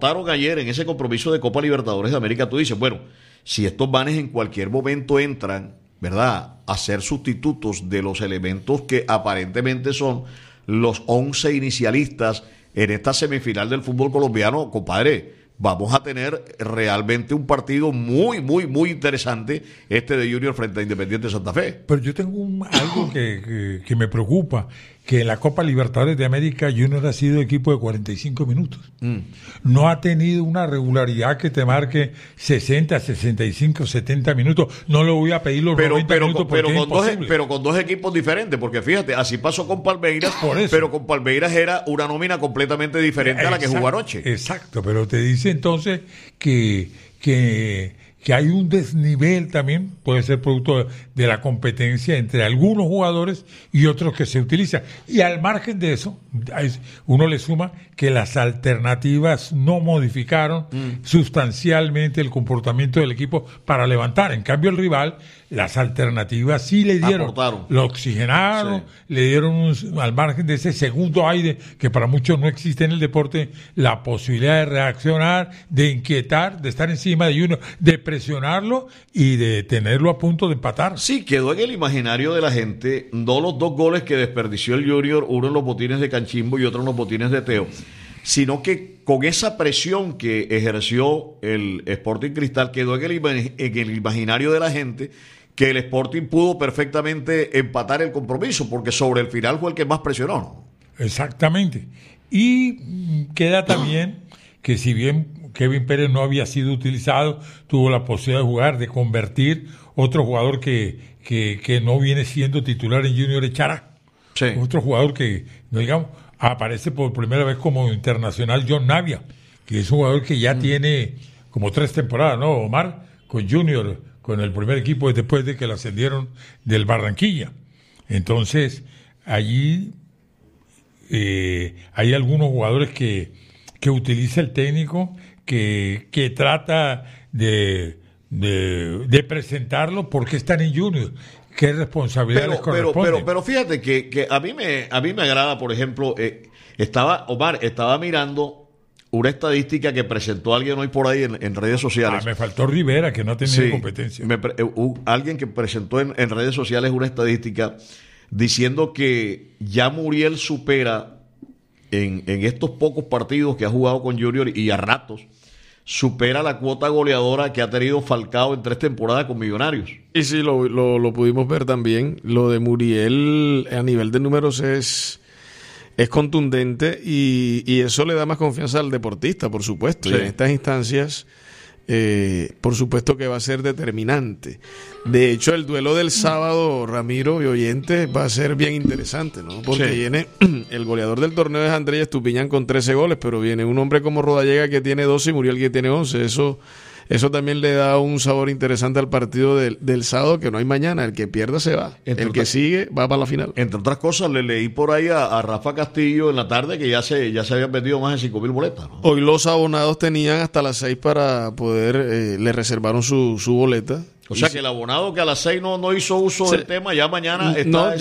votaron ayer en ese compromiso de Copa Libertadores de América, tú dices, bueno, si estos manes en cualquier momento entran, ¿verdad?, a ser sustitutos de los elementos que aparentemente son los 11 inicialistas en esta semifinal del fútbol colombiano, compadre, vamos a tener realmente un partido muy, muy, muy interesante este de Junior frente a Independiente Santa Fe. Pero yo tengo algo que me preocupa, que en la Copa Libertadores de América Junior ha sido equipo de 45 minutos. No ha tenido una regularidad que te marque 60, 65, 70 minutos. No le voy a pedir los 90 minutos porque es imposible. Pero con dos equipos diferentes, porque fíjate, así pasó con Palmeiras, pero con Palmeiras era una nómina completamente diferente a la que jugó anoche. Exacto, pero te dice entonces que hay un desnivel también, puede ser producto de la competencia entre algunos jugadores y otros que se utilizan. Y al margen de eso, uno le suma que las alternativas no modificaron sustancialmente el comportamiento del equipo para levantar. En cambio, el rival, las alternativas sí le dieron, aportaron, lo oxigenaron, le dieron al margen de ese segundo aire que para muchos no existe en el deporte, la posibilidad de reaccionar, de inquietar, de estar encima de uno, de presionarlo y de tenerlo a punto de empatar. Sí, quedó en el imaginario de la gente, no los dos goles que desperdició el Junior, uno en los botines de Canchimbo y otro en los botines de Teo, sino que con esa presión que ejerció el Sporting Cristal, quedó en el imaginario de la gente que el Sporting pudo perfectamente empatar el compromiso, porque sobre el final fue el que más presionó, ¿no? Exactamente. Y queda también que si bien Kevin Pérez no había sido utilizado, tuvo la posibilidad de jugar, de convertir otro jugador que no viene siendo titular en Junior Echará. Sí. Otro jugador que, digamos, aparece por primera vez como internacional, John Navia, que es un jugador que ya tiene como 3 temporadas, ¿no, Omar? Con Junior, con el primer equipo después de que lo ascendieron del Barranquilla. Entonces, allí hay algunos jugadores que utiliza el técnico, que trata de presentarlo porque están en Junior. ¿Qué responsabilidad les corresponde? Pero fíjate que a mí me agrada, por ejemplo, estaba mirando una estadística que presentó alguien hoy por ahí en redes sociales. Me faltó Rivera, que no tenía competencia. Alguien que presentó en redes sociales una estadística diciendo que ya Muriel supera en estos pocos partidos que ha jugado con Junior y a ratos, supera la cuota goleadora que ha tenido Falcao en 3 temporadas con Millonarios. Y sí, lo pudimos ver también. Lo de Muriel a nivel de números es contundente y eso le da más confianza al deportista, por supuesto. Sí. Y en estas instancias, por supuesto que va a ser determinante. De hecho, el duelo del sábado, Ramiro y oyentes, va a ser bien interesante, ¿no? Porque viene el goleador del torneo es Andrés Estupiñán con 13 goles, pero viene un hombre como Rodallega que tiene 12 y Muriel que tiene 11. Eso también le da un sabor interesante al partido del sábado, que no hay mañana. El que pierda se va. El que sigue va para la final. Entre otras cosas, le leí por ahí a Rafa Castillo en la tarde que ya se habían vendido más de 5,000 boletas, ¿no? Hoy los abonados tenían hasta las 6 para poder, le reservaron su boleta. O sea que el abonado que a las 6 no hizo uso del tema, ya mañana está. No,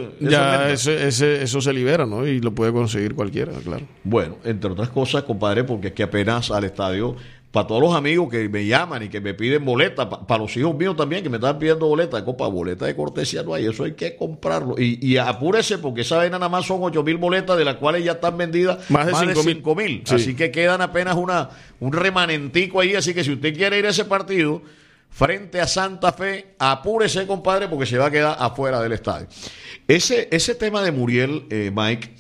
eso se libera, ¿no? Y lo puede conseguir cualquiera, claro. Bueno, entre otras cosas, compadre, porque es que apenas al estadio, para todos los amigos que me llaman y que me piden boleta, para los hijos míos también que me están pidiendo boleta, boleta de cortesía no hay, eso hay que comprarlo. Y apúrese porque esa vaina nada más son 8,000 boletas, de las cuales ya están vendidas más de 5,000. Sí. Así que quedan apenas un remanentico ahí, así que si usted quiere ir a ese partido frente a Santa Fe, apúrese, compadre, porque se va a quedar afuera del estadio. Ese tema de Muriel, Mike,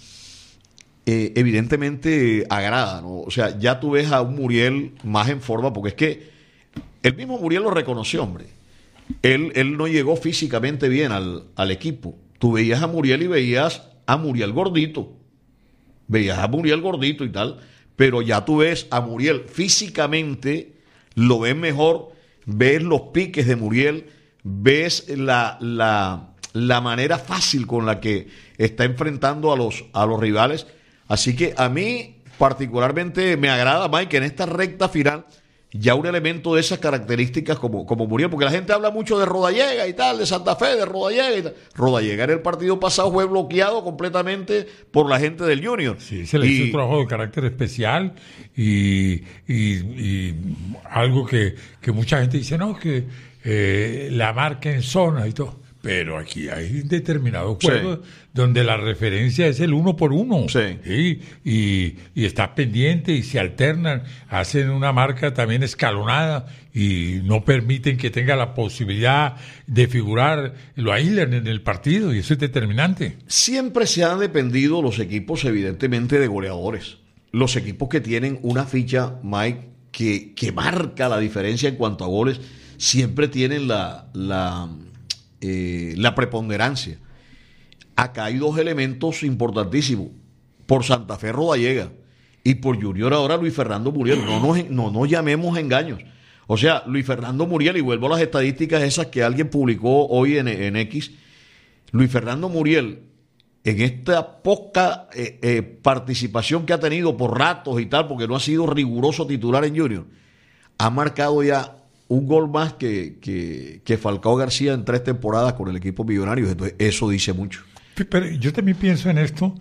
evidentemente agrada, ¿no? O sea, ya tú ves a un Muriel más en forma, porque es que el mismo Muriel lo reconoció, hombre. Él no llegó físicamente bien al equipo. Tú veías a Muriel y veías a Muriel gordito. Veías a Muriel gordito y tal, pero ya tú ves a Muriel físicamente, lo ves mejor, ves los piques de Muriel, ves la manera fácil con la que está enfrentando a los rivales. Así que a mí particularmente me agrada, Mike, que en esta recta final ya un elemento de esas características como Muriel, porque la gente habla mucho de Rodallega y tal, de Santa Fe, de Rodallega y tal. Rodallega en el partido pasado fue bloqueado completamente por la gente del Junior. Sí, se le hizo un trabajo de carácter especial y algo que mucha gente dice, no, que la marca en zona y todo. Pero aquí hay determinados juegos donde la referencia es el 1 por 1. Sí. Y estás pendiente y se alternan, hacen una marca también escalonada y no permiten que tenga la posibilidad de figurar, lo aíslan en el partido y eso es determinante. Siempre se han dependido los equipos, evidentemente, de goleadores. Los equipos que tienen una ficha, Mike, que marca la diferencia en cuanto a goles, siempre tienen la preponderancia. Acá hay dos elementos importantísimos. Por Santa Fe, Rodallega, y por Junior ahora Luis Fernando Muriel. No nos llamemos engaños. O sea, Luis Fernando Muriel, y vuelvo a las estadísticas esas que alguien publicó hoy en X, Luis Fernando Muriel, en esta poca participación que ha tenido por ratos y tal, porque no ha sido riguroso titular en Junior, ha marcado ya un gol más que Falcao García en 3 temporadas con el equipo Millonarios. Entonces, eso dice mucho. Pero yo también pienso en esto,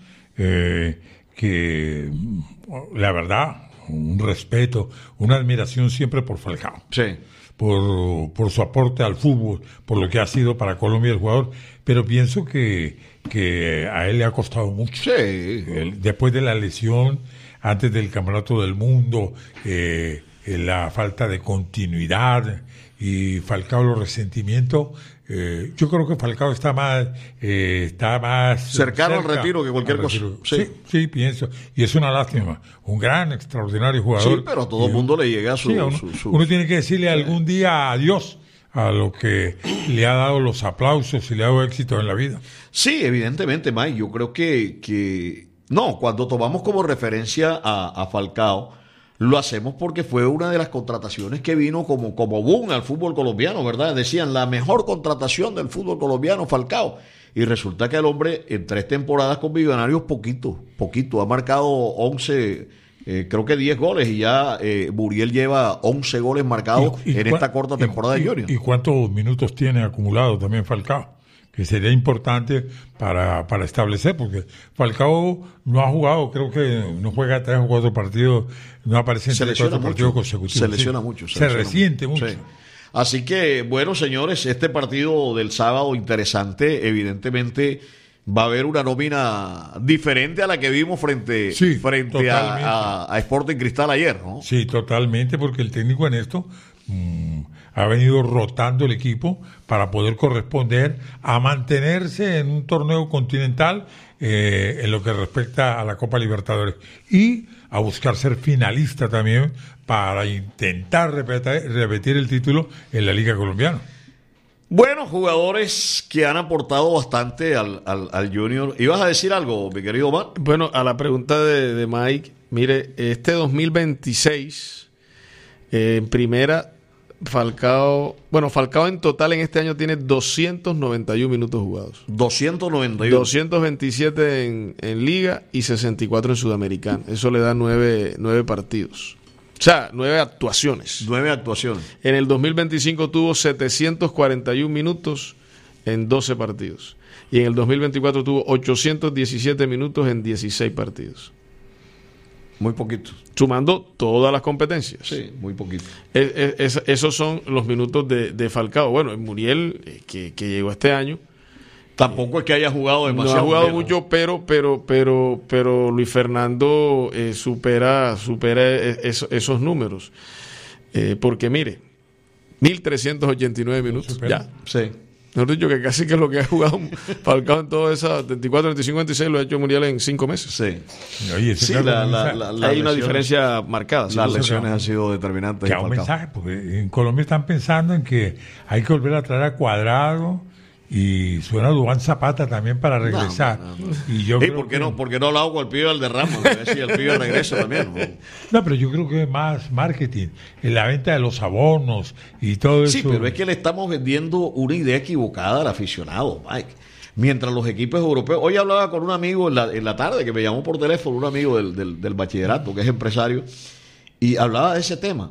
que la verdad, un respeto, una admiración siempre por Falcao. Sí. Por su aporte al fútbol, por lo que ha sido para Colombia el jugador. Pero pienso que a él le ha costado mucho. Sí. Después de la lesión, antes del Campeonato del Mundo, la falta de continuidad y Falcao los resentimientos. Yo creo que Falcao está más cercano al retiro que cualquier cosa. Sí, pienso. Y es una lástima. Un gran, extraordinario jugador. Sí, pero a todo el mundo le llega uno tiene que decirle algún día adiós a lo que le ha dado los aplausos y le ha dado éxito en la vida. Sí, evidentemente, Mike. Yo creo que cuando tomamos como referencia a Falcao, lo hacemos porque fue una de las contrataciones que vino como boom al fútbol colombiano, ¿verdad? Decían, la mejor contratación del fútbol colombiano, Falcao. Y resulta que el hombre, en 3 temporadas con Millonarios, poquito. Ha marcado 11, creo que 10 goles, y ya Muriel lleva 11 goles marcados en esta corta temporada de Junior. ¿Y cuántos minutos tiene acumulado también Falcao? Que sería importante para establecer, porque Falcao no ha jugado, creo que no juega 3 o 4 partidos, no aparece en 3 o 4 partidos consecutivos. Se lesiona mucho. Se resiente mucho. Sí. Así que, bueno, señores, este partido del sábado interesante, evidentemente va a haber una nómina diferente a la que vimos frente a Sporting Cristal ayer, ¿no? Sí, totalmente, porque el técnico en esto ha venido rotando el equipo para poder corresponder a mantenerse en un torneo continental en lo que respecta a la Copa Libertadores y a buscar ser finalista también para intentar repetir el título en la Liga Colombiana. Bueno, jugadores que han aportado bastante al Junior. ¿Ibas a decir algo, mi querido Omar? Bueno, a la pregunta de Mike, mire, este 2026 en primera, Falcao en total en este año tiene 291 minutos jugados. 291. 227 en Liga y 64 en Sudamericana. Eso le da 9 partidos. O sea, 9 actuaciones. 9 actuaciones. En el 2025 tuvo 741 minutos en 12 partidos. Y en el 2024 tuvo 817 minutos en 16 partidos. Muy poquito. Sumando todas las competencias. Sí, muy poquito. Esos son los minutos de Falcao. Bueno, Muriel, que llegó este año. Tampoco es que haya jugado demasiado. No ha jugado mucho, pero Luis Fernando supera esos números. Porque mire, 1.389 minutos. Ya. Sí. Mejor dicho, que casi que lo que ha jugado Falcao en todas esas 24, 25, 26 lo ha hecho Muriel en 5 meses. Sí. Oye, sí, hay una diferencia marcada. Las lesiones han sido determinantes. Que hay un mensaje, porque en Colombia están pensando en que hay que volver a traer a Cuadrado y suena Duván Zapata también para regresar. No. Y yo ¿por qué no hablado con el pibe Valderrama? A ver si el pibe regresa también. No, pero yo creo que es más marketing, en la venta de los abonos y todo eso. Sí, pero es que le estamos vendiendo una idea equivocada al aficionado, Mike. Mientras los equipos europeos... Hoy hablaba con un amigo en la tarde que me llamó por teléfono, un amigo del bachillerato, que es empresario, y hablaba de ese tema.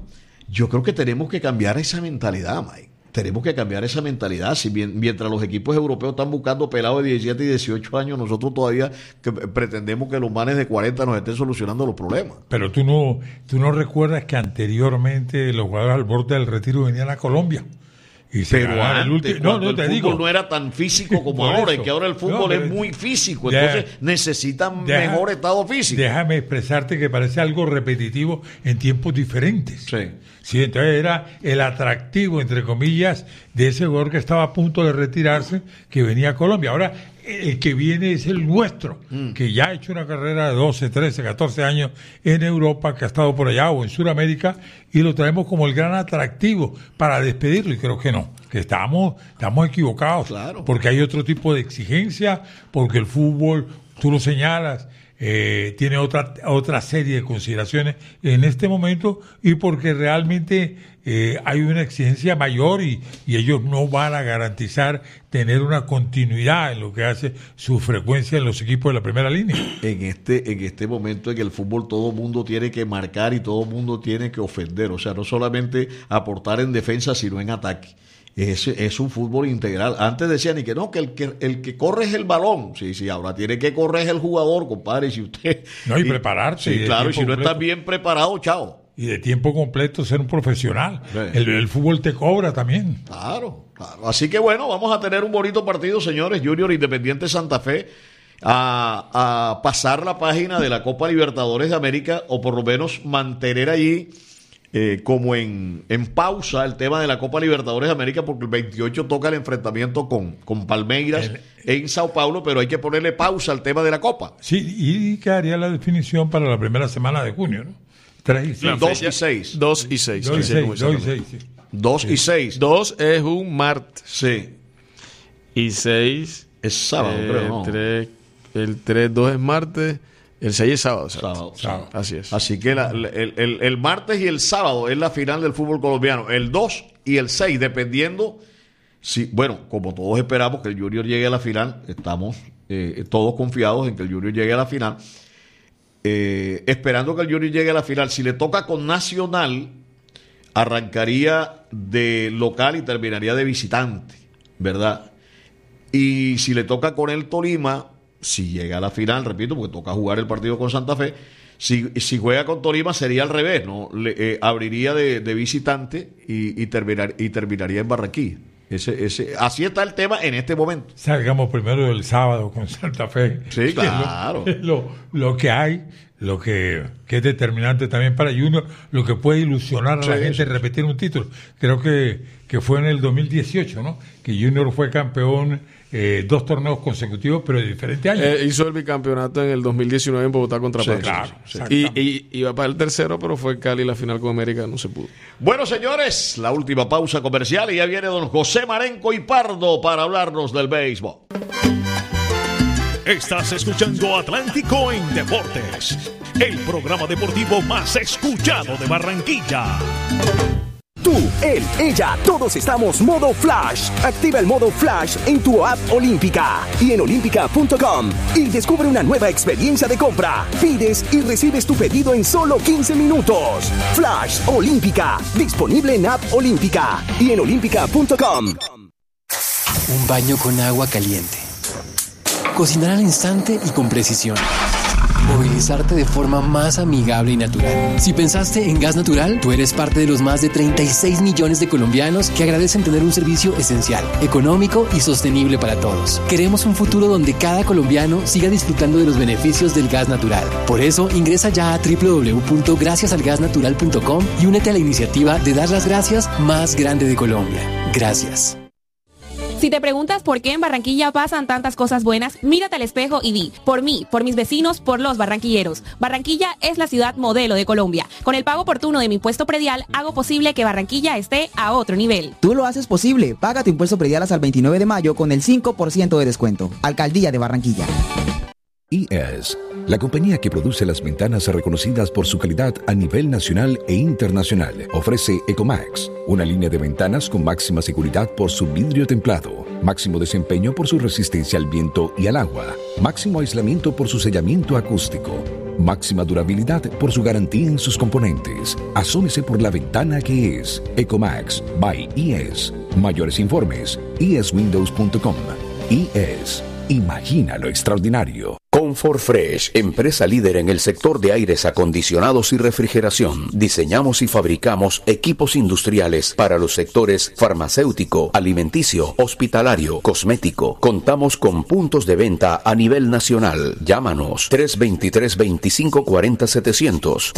Yo creo que tenemos que cambiar esa mentalidad, Mike. Tenemos que cambiar esa mentalidad. Si bien, mientras los equipos europeos están buscando pelados de 17 y 18 años, nosotros todavía pretendemos que los manes de 40 nos estén solucionando los problemas. Pero tú no recuerdas que anteriormente los jugadores al borde del retiro venían a Colombia. Y pero antes, cuando el fútbol no era tan físico como ahora, y que ahora el fútbol es muy físico, entonces necesitan mejor estado físico. Déjame expresarte que parece algo repetitivo en tiempos diferentes. Sí, entonces era el atractivo, entre comillas, de ese jugador que estaba a punto de retirarse, que venía a Colombia. Ahora, el que viene es el nuestro, que ya ha hecho una carrera de 12, 13, 14 años en Europa, que ha estado por allá o en Sudamérica, y lo traemos como el gran atractivo para despedirlo, y creo que no, que estamos equivocados, claro, porque hay otro tipo de exigencia, porque el fútbol, tú lo señalas, tiene otra serie de consideraciones en este momento, y porque realmente hay una exigencia mayor y ellos no van a garantizar tener una continuidad en lo que hace su frecuencia en los equipos de la primera línea. En este momento en que el fútbol todo mundo tiene que marcar y todo mundo tiene que ofender, o sea, no solamente aportar en defensa sino en ataque. Es un fútbol integral. Antes decían que no, que el que corre es el balón. Sí, ahora tiene que correr el jugador, compadre. Si usted y prepararse. Sí, claro, y si no está bien preparado, chao. Y de tiempo completo ser un profesional. Sí. El fútbol te cobra también. Claro. Así que bueno, vamos a tener un bonito partido, señores. Junior Independiente Santa Fe a pasar la página de la Copa Libertadores de América, o por lo menos mantener allí como en pausa el tema de la Copa Libertadores de América, porque el 28 toca el enfrentamiento con Palmeiras en Sao Paulo, pero hay que ponerle pausa al tema de la Copa. Sí, y quedaría la definición para la primera semana de junio, ¿no? 3 y 6. 2 y 6. 2 y 6. 2 y 6. 2 y 6. 2 es un martes. Sí. Y 6 es sábado, creo, ¿no? El 3-2 es martes. El 6 es sábado. Sábado. Así es. Así que el martes y el sábado es la final del fútbol colombiano. El 2 y el 6, dependiendo. Si, bueno, como todos esperamos que el Junior llegue a la final, estamos todos confiados en que el Junior llegue a la final. Esperando que el Junior llegue a la final. Si le toca con Nacional, arrancaría de local y terminaría de visitante, ¿verdad? Y si le toca con el Tolima, si llega a la final, repito, porque toca jugar el partido con Santa Fe, si juega con Tolima sería al revés, ¿no? Abriría de visitante y terminaría en Barranquilla. Así está el tema en este momento. Salgamos primero del sábado con Santa Fe. Sí, claro. Lo que hay, lo que es determinante también para Junior, lo que puede ilusionar a la gente repetir un título. Creo que fue en el 2018, ¿no? Que Junior fue campeón 2 torneos consecutivos, pero de diferentes años. Hizo el bicampeonato en el 2019 en Bogotá contra Pasto. Claro. Y iba para el tercero, pero fue Cali la final con América, no se pudo. Bueno, señores, la última pausa comercial y ya viene don José Marenco y Pardo para hablarnos del béisbol. Estás escuchando Atlántico en Deportes, el programa deportivo más escuchado de Barranquilla. Tú, él, ella, todos estamos modo Flash. Activa el modo Flash en tu app Olímpica y en olímpica.com y descubre una nueva experiencia de compra. Pides y recibes tu pedido en solo 15 minutos. Flash Olímpica, disponible en app Olímpica y en olímpica.com. Un baño con agua caliente. Cocinar al instante y con precisión. Movilizarte de forma más amigable y natural. Si pensaste en gas natural, tú eres parte de los más de 36 millones de colombianos que agradecen tener un servicio esencial, económico y sostenible para todos. Queremos un futuro donde cada colombiano siga disfrutando de los beneficios del gas natural. Por eso, ingresa ya a www.graciasalgasnatural.com y únete a la iniciativa de dar las gracias más grande de Colombia. Gracias. Si te preguntas por qué en Barranquilla pasan tantas cosas buenas, mírate al espejo y di, por mí, por mis vecinos, por los barranquilleros. Barranquilla es la ciudad modelo de Colombia. Con el pago oportuno de mi impuesto predial, hago posible que Barranquilla esté a otro nivel. Tú lo haces posible. Paga tu impuesto predial hasta el 29 de mayo con el 5% de descuento. Alcaldía de Barranquilla. ES, la compañía que produce las ventanas reconocidas por su calidad a nivel nacional e internacional, ofrece Ecomax, una línea de ventanas con máxima seguridad por su vidrio templado, máximo desempeño por su resistencia al viento y al agua, máximo aislamiento por su sellamiento acústico. Máxima durabilidad por su garantía en sus componentes. Asómese por la ventana que es Ecomax by IES. Mayores informes, ieswindows.com. IES. Imagina lo extraordinario. Comfort Fresh, empresa líder en el sector de aires acondicionados y refrigeración. Diseñamos y fabricamos equipos industriales para los sectores farmacéutico, alimenticio, hospitalario, cosmético. Contamos con puntos de venta a nivel nacional. Llámanos 323-2540-700,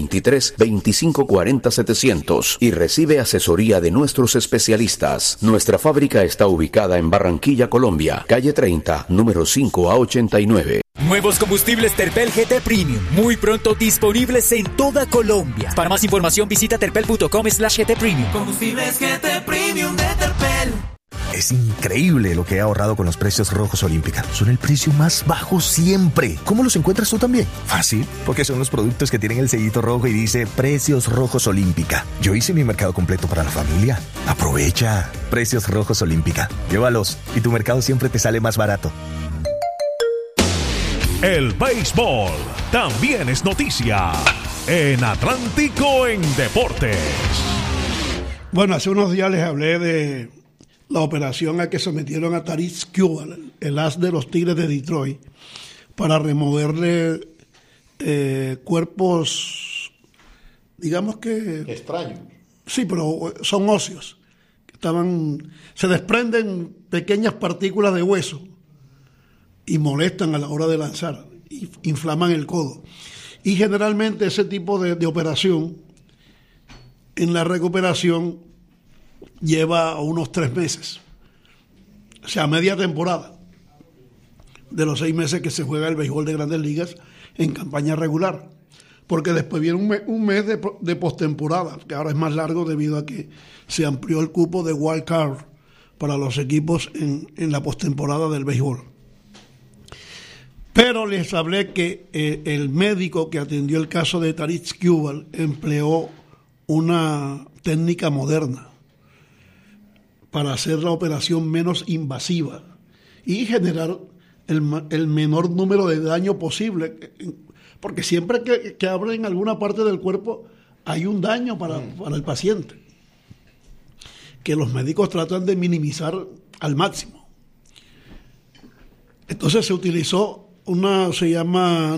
323-2540-700 y recibe asesoría de nuestros especialistas. Nuestra fábrica está ubicada en Barranquilla, Colombia, calle 30, número 5 a 89. Nuevos combustibles Terpel GT Premium, muy pronto disponibles en toda Colombia. Para más información visita terpel.com/GT Premium. Combustibles GT Premium de Terpel. Es increíble lo que he ahorrado con los precios Rojos Olímpica. Son el precio más bajo siempre. ¿Cómo los encuentras tú también? Fácil, porque son los productos que tienen el sellito rojo y dice Precios Rojos Olímpica. Yo hice mi mercado completo para la familia. Aprovecha. Precios Rojos Olímpica. Llévalos y tu mercado siempre te sale más barato. El béisbol también es noticia en Atlántico en Deportes. Bueno, hace unos días les hablé de la operación a que sometieron a Tarik Skubal, el as de los Tigres de Detroit, para removerle cuerpos, digamos que... extraños. Sí, pero son óseos. Se desprenden pequeñas partículas de hueso y molestan a la hora de lanzar, inflaman el codo. Y generalmente ese tipo de operación, en la recuperación, lleva unos 3 meses. O sea, media temporada de los 6 meses que se juega el béisbol de Grandes Ligas en campaña regular. Porque después viene un mes de postemporada, que ahora es más largo debido a que se amplió el cupo de wild card para los equipos en la postemporada del béisbol. Pero les hablé que el médico que atendió el caso de Tarik Skubal empleó una técnica moderna para hacer la operación menos invasiva y generar el menor número de daño posible, porque siempre que abren alguna parte del cuerpo hay un daño para el paciente, que los médicos tratan de minimizar al máximo. Entonces se utilizó se llama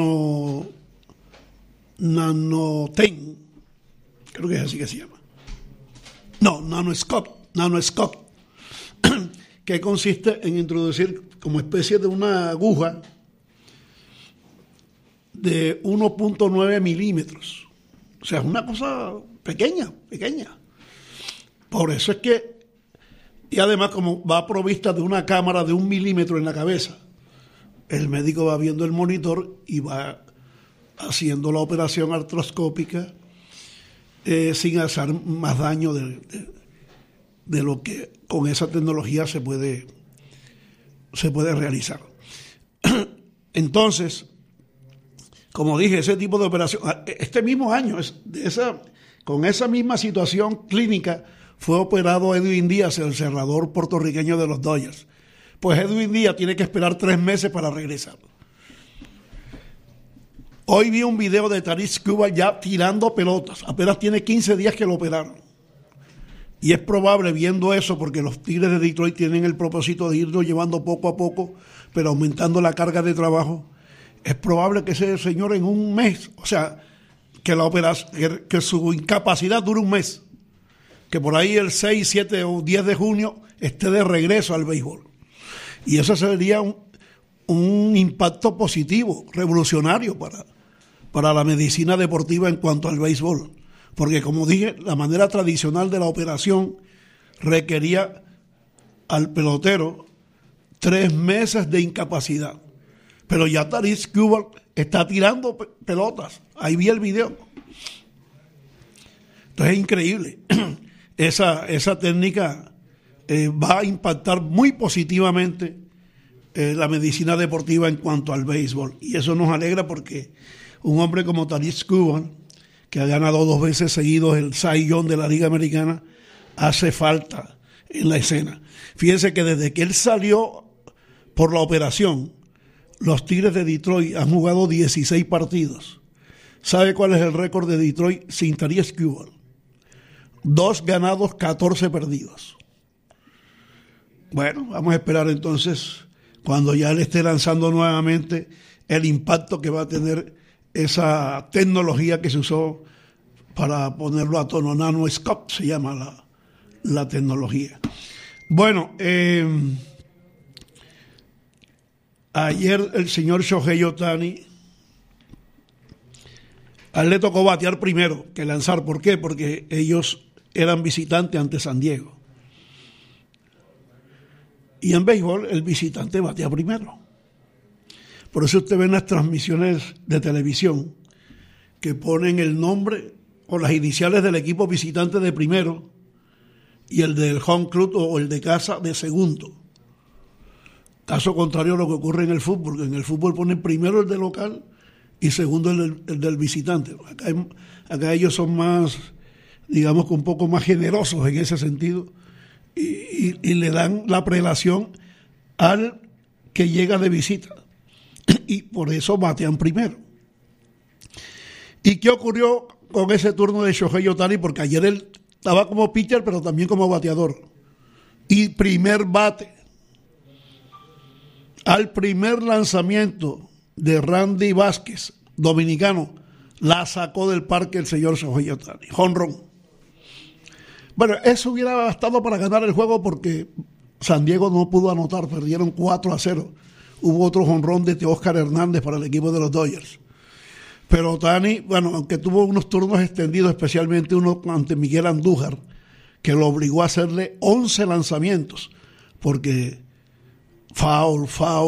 Nanoten, creo que es así que se llama. No, Nanoscope, que consiste en introducir como especie de una aguja de 1.9 milímetros. O sea, es una cosa pequeña. Por eso es que, y además como va provista de una cámara de 1 milímetro en la cabeza, el médico va viendo el monitor y va haciendo la operación artroscópica sin hacer más daño de lo que con esa tecnología se puede realizar. Entonces, como dije, ese tipo de operación, este mismo año, con esa misma situación clínica, fue operado Edwin Díaz, el cerrador puertorriqueño de los Dodgers. Pues Edwin Díaz tiene que esperar 3 meses para regresar. Hoy vi un video de Tarik Skubal ya tirando pelotas. Apenas tiene 15 días que lo operaron. Y es probable, viendo eso, porque los Tigres de Detroit tienen el propósito de irlo llevando poco a poco, pero aumentando la carga de trabajo, es probable que ese señor en un mes, o sea, que la operación, que su incapacidad dure un mes, que por ahí el 6, 7 o 10 de junio esté de regreso al béisbol. Y eso sería un impacto positivo, revolucionario para la medicina deportiva en cuanto al béisbol. Porque, como dije, la manera tradicional de la operación requería al pelotero 3 meses de incapacidad. Pero ya Tarik Skubal está tirando pelotas. Ahí vi el video. Entonces es increíble. Esa técnica va a impactar muy positivamente la medicina deportiva en cuanto al béisbol. Y eso nos alegra porque un hombre como Tarik Skubal, que ha ganado 2 veces seguidos el Cy Young de la Liga Americana, hace falta en la escena. Fíjense que desde que él salió por la operación, los Tigres de Detroit han jugado 16 partidos. ¿Sabe cuál es el récord de Detroit sin Tarik Skubal? 2 ganados, 14 perdidos. Bueno, vamos a esperar entonces, cuando ya él esté lanzando nuevamente, el impacto que va a tener esa tecnología que se usó para ponerlo a tono. NanoScope se llama la tecnología. Bueno, ayer el señor Shohei Ohtani, a él le tocó batear primero que lanzar. ¿Por qué? Porque ellos eran visitantes ante San Diego. Y en béisbol el visitante batea primero. Por eso usted ve en las transmisiones de televisión que ponen el nombre o las iniciales del equipo visitante de primero y el del home club o el de casa de segundo. Caso contrario a lo que ocurre en el fútbol, que en el fútbol ponen primero el de local y segundo el del visitante. Acá ellos son más, digamos que un poco más generosos en ese sentido y le dan la prelación al que llega de visita y por eso batean primero. ¿Y qué ocurrió con ese turno de Shohei Ohtani? Porque ayer él estaba como pitcher pero también como bateador y primer bate. Al primer lanzamiento de Randy Vázquez, dominicano, la sacó del parque el señor Shohei Ohtani, jonrón. Bueno, eso hubiera bastado para ganar el juego porque San Diego no pudo anotar, perdieron 4-0. Hubo otro jonrón de Teóscar Hernández para el equipo de los Dodgers. Pero Ohtani, bueno, aunque tuvo unos turnos extendidos, especialmente uno ante Miguel Andújar, que lo obligó a hacerle 11 lanzamientos, porque foul,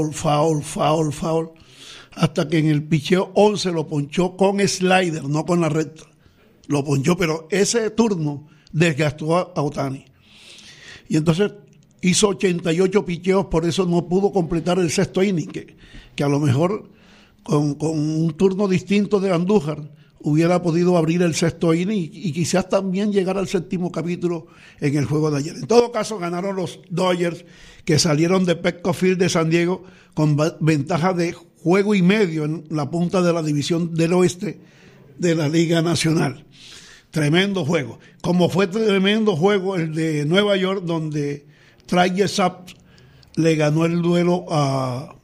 hasta que en el picheo 11 lo ponchó con slider, no con la recta. Lo ponchó, pero ese turno desgastó a Ohtani. Y entonces hizo 88 picheos, por eso no pudo completar el sexto inning, que a lo mejor con un turno distinto de Andújar hubiera podido abrir el sexto inning y quizás también llegar al séptimo capítulo en el juego de ayer. En todo caso, ganaron los Dodgers, que salieron de Petco Field de San Diego con ventaja de juego y medio en la punta de la división del oeste de la Liga Nacional. Tremendo juego. Como fue tremendo juego el de Nueva York, donde Trey Yesap le ganó el duelo a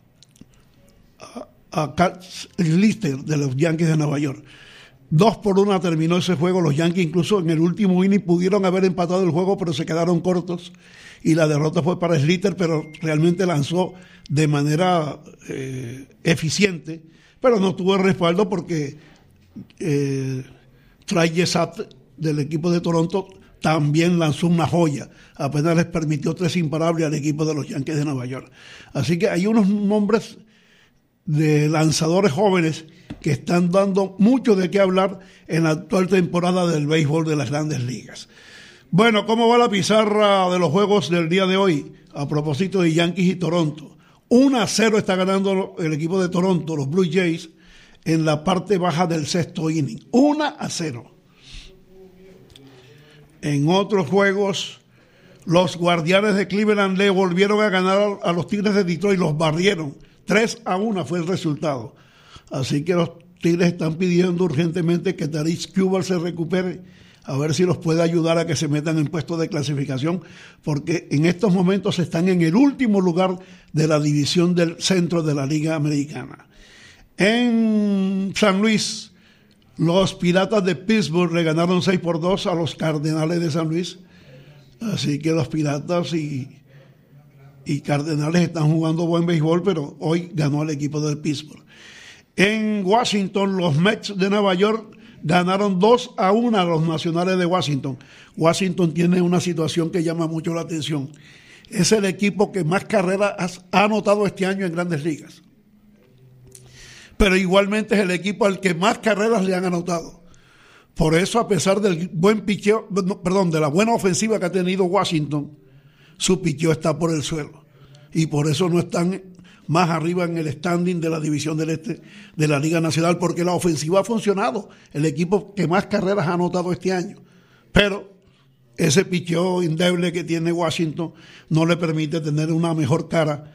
Cal Lister de los Yankees de Nueva York. 2-1 terminó ese juego. Los Yankees incluso en el último inning pudieron haber empatado el juego, pero se quedaron cortos y la derrota fue para Slater, pero realmente lanzó de manera eficiente, pero no tuvo el respaldo porque Trey Yesap del equipo de Toronto también lanzó una joya, apenas les permitió 3 imparables al equipo de los Yankees de Nueva York. Así que hay unos nombres de lanzadores jóvenes que están dando mucho de qué hablar en la actual temporada del béisbol de las Grandes Ligas. Bueno, ¿cómo va la pizarra de los juegos del día de hoy? A propósito de Yankees y Toronto. 1-0 está ganando el equipo de Toronto, los Blue Jays, en la parte baja del sexto inning. 1-0. En otros juegos, los Guardianes de Cleveland le volvieron a ganar a los Tigres de Detroit, los barrieron. 3-1 fue el resultado. Así que los Tigres están pidiendo urgentemente que Tarik Skubal se recupere, a ver si los puede ayudar a que se metan en puestos de clasificación, porque en estos momentos están en el último lugar de la división del centro de la Liga Americana. En San Luis, los Piratas de Pittsburgh le ganaron 6-2 a los Cardenales de San Luis. Así que los Piratas y Cardenales están jugando buen béisbol, pero hoy ganó el equipo del Pittsburgh. En Washington, los Mets de Nueva York ganaron 2-1 a los Nacionales de Washington. Washington tiene una situación que llama mucho la atención. Es el equipo que más carreras ha anotado este año en Grandes Ligas. Pero igualmente es el equipo al que más carreras le han anotado. Por eso, a pesar del buen picheo, de la buena ofensiva que ha tenido Washington, su picheo está por el suelo. Y por eso no están más arriba en el standing de la división del este de la Liga Nacional, porque la ofensiva ha funcionado. El equipo que más carreras ha anotado este año. Pero ese picheo endeble que tiene Washington no le permite tener una mejor cara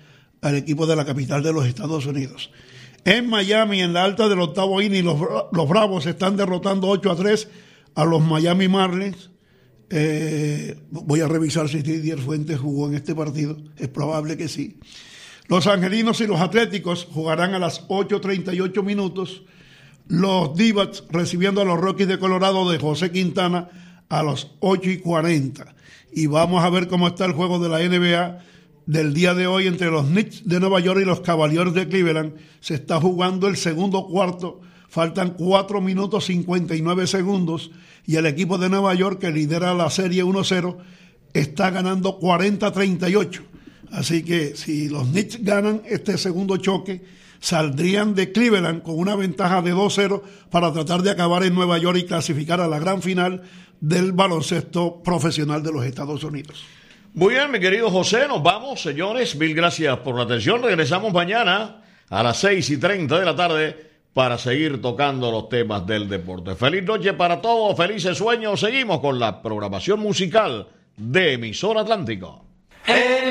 al equipo de la capital de los Estados Unidos. En Miami, en la alta del octavo inning, los Bravos están derrotando 8-3 a los Miami Marlins. Voy a revisar si Didier Fuentes jugó en este partido. Es probable que sí. Los Angelinos y los Atléticos jugarán a las 8:38 minutos. Los D-backs recibiendo a los Rockies de Colorado de José Quintana a las 8:40. Y vamos a ver cómo está el juego de la NBA del día de hoy entre los Knicks de Nueva York y los Cavaliers de Cleveland. Se está jugando el segundo cuarto. Faltan 4 minutos 59 segundos y el equipo de Nueva York, que lidera la serie 1-0, está ganando 40-38. Así que si los Knicks ganan este segundo choque, saldrían de Cleveland con una ventaja de 2-0 para tratar de acabar en Nueva York y clasificar a la gran final del baloncesto profesional de los Estados Unidos. Muy bien, mi querido José, nos vamos, señores. Mil gracias por la atención. Regresamos mañana a las 6:30 de la tarde para seguir tocando los temas del deporte. Feliz noche para todos, felices sueños. Seguimos con la programación musical de Emisora Atlántico.